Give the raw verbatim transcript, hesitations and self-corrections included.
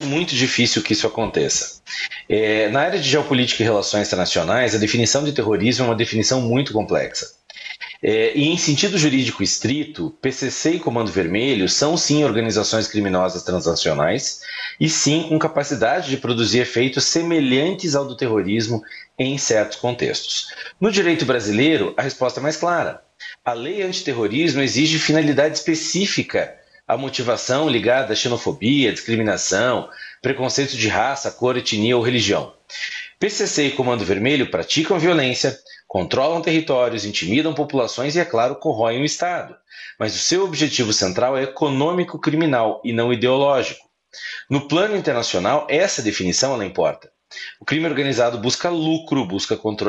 muito difícil que isso aconteça. É, na área de geopolítica e relações internacionais, a definição de terrorismo é uma definição muito complexa. É, e em sentido jurídico estrito, P C C e Comando Vermelho são sim organizações criminosas transnacionais e sim com capacidade de produzir efeitos semelhantes ao do terrorismo em certos contextos. No direito brasileiro, a resposta é mais clara. A lei antiterrorismo exige finalidade específica à motivação ligada à xenofobia, discriminação, preconceito de raça, cor, etnia ou religião. P C C e Comando Vermelho praticam violência, controlam territórios, intimidam populações e, é claro, corroem o Estado. Mas o seu objetivo central é econômico-criminal e não ideológico. No plano internacional, essa definição ela importa. O crime organizado busca lucro, busca controle